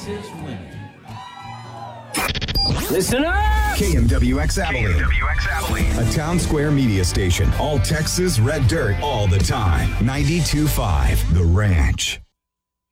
Texas women. Listen up! KMWX Abilene. A town square media station. All Texas red dirt all the time. 92.5 The Ranch.